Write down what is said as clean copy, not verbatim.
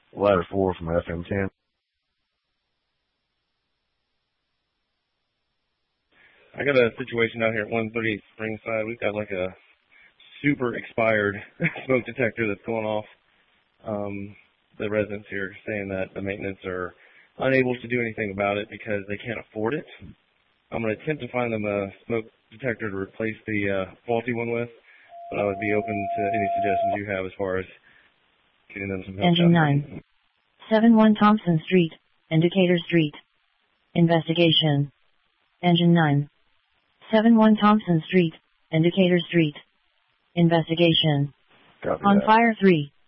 Ladder 4 from FM10. I got a situation out here at 138 Springside. We've got like a super expired smoke detector that's going off. The residents here are saying that the maintenance are unable to do anything about it because they can't afford it. I'm going to attempt to find them a smoke detector to replace the faulty one with, but I would be open to any suggestions you have as far as getting them some help. Engine 9. 71 Thompson Street, Indicator Street. Investigation. Engine 9. 71 Thompson Street, Indicator Street. Investigation. Copy On that. fire 3.